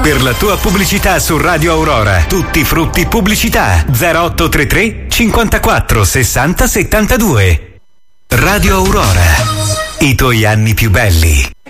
Per la tua pubblicità su Radio Aurora, Tutti Frutti Pubblicità 0833 54 60 72. Radio Aurora, i tuoi anni più belli.